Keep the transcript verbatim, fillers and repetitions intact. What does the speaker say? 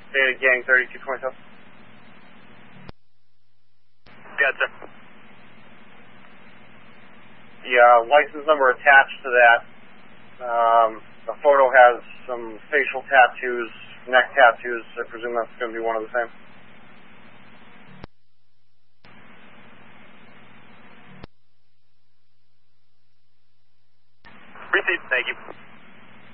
Data Gang thirty-two twenty-seven. Gotcha. The uh, license number attached to that, um, the photo has some facial tattoos, neck tattoos. I presume that's going to be one of the same. Received, thank you.